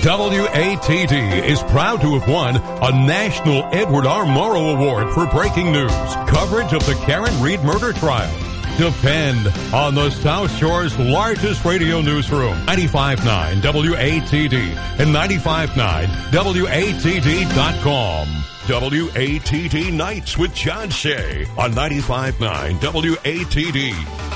WATD is proud to have won a National Edward R. Murrow Award for breaking news coverage of the Karen Reed murder trial. Depend on the South Shore's largest radio newsroom, 95.9 WATD and 95.9 WATD.com. WATD Nights with John Shea on 95.9 WATD.